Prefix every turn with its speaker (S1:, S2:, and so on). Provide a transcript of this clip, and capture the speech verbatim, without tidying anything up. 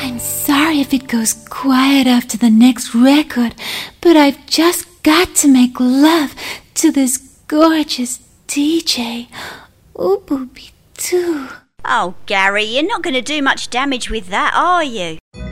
S1: I'm sorry if it goes quiet after the next record, but I've just got to make love to this gorgeous D J. Ooh, booby, too.
S2: Oh, Gary, you're not going to do much damage with that, are you?